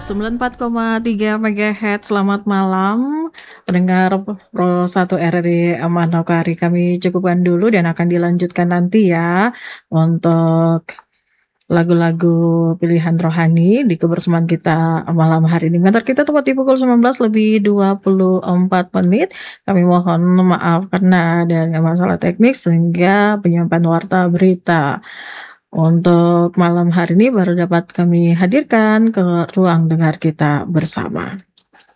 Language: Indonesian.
94,3 MHz. Selamat malam pendengar Pro 1 RRI Manokwari. Kami cukupkan dulu dan akan dilanjutkan nanti ya untuk lagu-lagu pilihan rohani di kebersamaan kita malam hari ini. Ngantar kita tepat di pukul 19:24. Kami mohon maaf karena ada masalah teknik sehingga penyampaian warta berita untuk malam hari ini baru dapat kami hadirkan ke ruang dengar kita bersama.